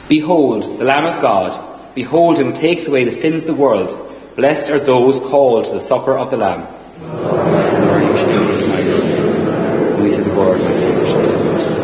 Behold, the Lamb of God. Behold him who takes away the sins of the world. Blessed are those called to the supper of the Lamb.